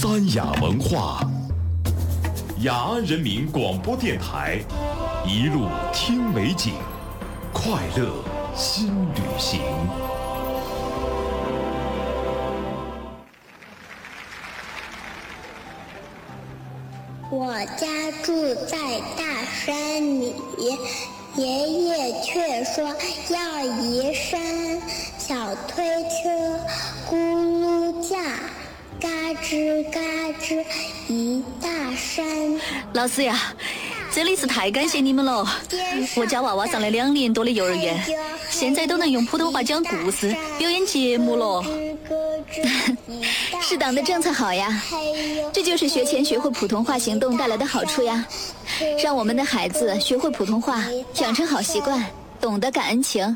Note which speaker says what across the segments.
Speaker 1: 三雅文化，雅安人民广播电台，一路听美景，快乐新旅行。
Speaker 2: 我家住在大山里，爷爷却说要移山，小推车咕噜叫，嘎吱嘎吱一大山。
Speaker 3: 老师呀，真的是太感谢你们了！我家娃娃上了2年多的幼儿园，现在都能用普通话讲故事、表演节目了。
Speaker 4: 适当的政策好呀，这就是学前学会普通话行动带来的好处呀，让我们的孩子学会普通话，养成好习惯，懂得感恩情。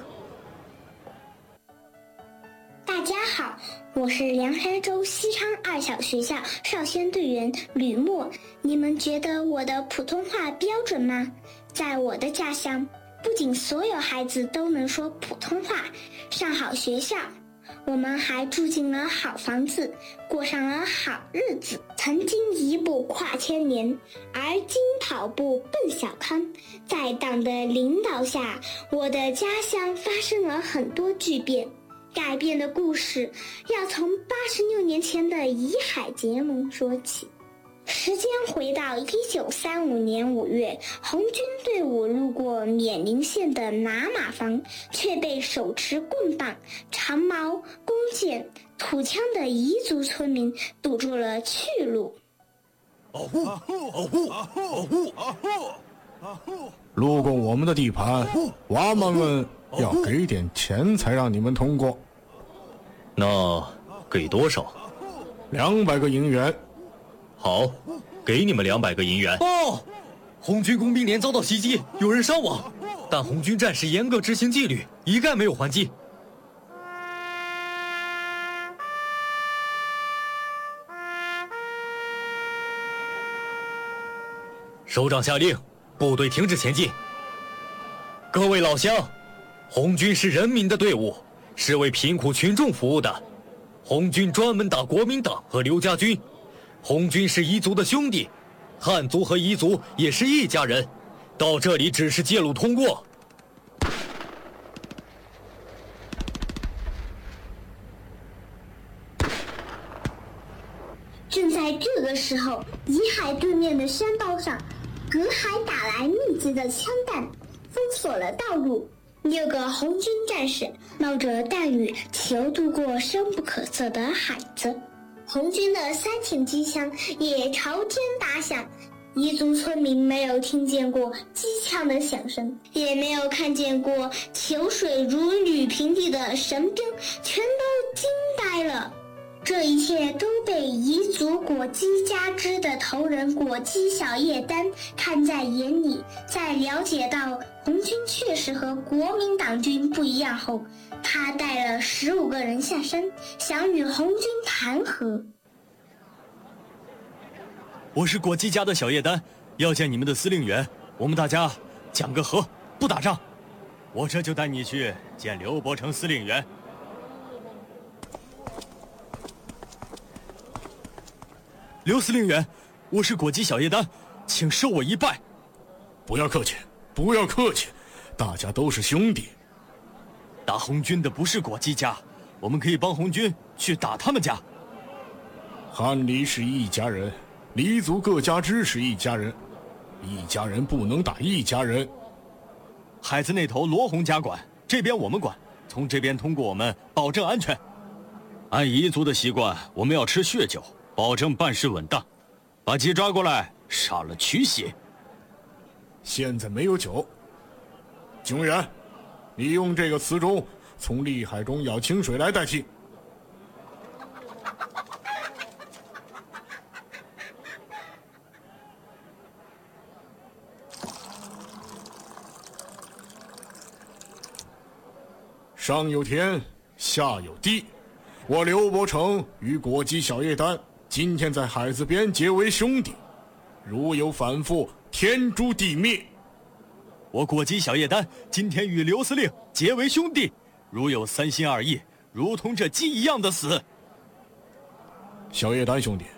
Speaker 2: 大家好，我是凉山州西昌2小学校少先队员吕默。你们觉得我的普通话标准吗？在我的家乡，不仅所有孩子都能说普通话，上好学校，我们还住进了好房子，过上了好日子。曾经一步跨千年，而今跑步奔小康。在党的领导下，我的家乡发生了很多巨变。改变的故事要从86年前的怡海结盟说起。时间回到1935年5月，红军队伍路过冕宁县的拿马坊，却被手持棍棒、长矛、弓箭、土枪的彝族村民堵住了去路。
Speaker 5: 路过我们的地盘，娃娃们要给点钱才让你们通过。
Speaker 6: 那给多少
Speaker 5: ？200个银元。
Speaker 6: 好，给你们200个银元。
Speaker 7: 哦，红军工兵连遭到袭击，有人伤亡，但红军战士严格执行纪律，一概没有还击。首长下令，部队停止前进。各位老乡，红军是人民的队伍，是为贫苦群众服务的。红军专门打国民党和刘家军。红军是彝族的兄弟，汉族和彝族也是一家人。到这里只是借路通过。
Speaker 2: 正在这个时候，怡海对面的山包上，隔海打来密集的枪弹，封锁了道路。6个红军战士冒着弹雨求渡过深不可测的海子。红军的3挺机枪也朝天打响，彝族村民没有听见过机枪的响声，也没有看见过球水如履平地的神兵，全都惊呆了。这一切都被彝族果基家支的头人果基小叶丹看在眼里，在了解到红军确实和国民党军不一样后，他带了15个人下山，想与红军谈和。
Speaker 7: 我是果基家的小叶丹，要见你们的司令员，我们大家讲个和，不打仗。我这就带你去见刘伯承司令员。刘司令员，我是果基小叶丹，请受我一拜。
Speaker 5: 不要客气，不要客气，大家都是兄弟。
Speaker 7: 打红军的不是果基家，我们可以帮红军去打他们家。
Speaker 5: 汉黎是一家人，黎族各家支是一家人，一家人不能打一家人。
Speaker 7: 海子那头罗红家管，这边我们管，从这边通过我们保证安全。按彝族的习惯，我们要吃血酒，保证办事稳当。把鸡抓过来，杀了取血。
Speaker 5: 现在没有酒。警务员，你用这个词中从厉海中舀清水来代替。上有天，下有地。我刘伯承与果基小叶丹今天在海子边结为兄弟，如有反复，天诛地灭。
Speaker 7: 我果基小叶丹今天与刘司令结为兄弟，如有3心2意，如同这鸡一样的死。
Speaker 5: 小叶丹兄弟，